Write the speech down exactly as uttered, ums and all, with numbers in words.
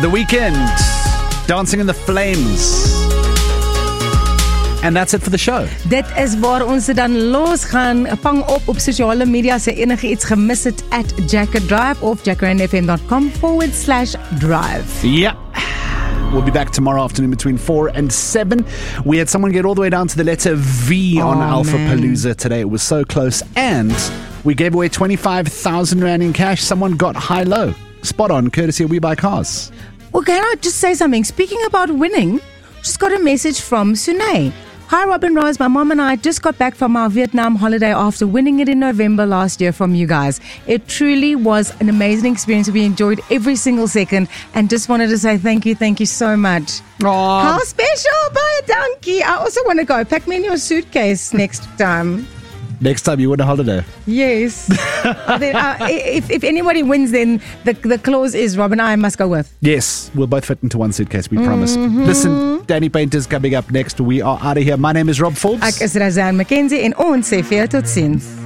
The Weeknd, Dancing in the Flames. And that's it for the show. Dit is waar ons dit dan los gaan. Vang op op sosiale media as jy enige iets gemis het at Jacker Drive of jackerandfm.com forward slash drive. Yeah. We'll be back tomorrow afternoon between four and seven. We had someone get all the way down to the letter V oh, on Alpha man. Palooza today. It was so close. And we gave away twenty-five thousand rand in cash. Someone got high-low. Spot on, courtesy of We Buy Cars. Well, can I just say something? Speaking about winning, just got a message from Sunay. Hi, Robin Rose. My mom and I just got back from our Vietnam holiday after winning it in November last year from you guys. It truly was an amazing experience. We enjoyed every single second and just wanted to say thank you, thank you so much. Aww. How special, by a donkey. I also want to go. Pack me in your suitcase next time. Next time you win a holiday. Yes. then, uh, if, if anybody wins, then the, the clause is Rob and I must go with. Yes, we'll both fit into one suitcase, we promise. Mm-hmm. Listen, Danny Painter's coming up next. We are out of here. My name is Rob Forbes. Ek is Razan McKenzie en ons sê vir jou tot ziens.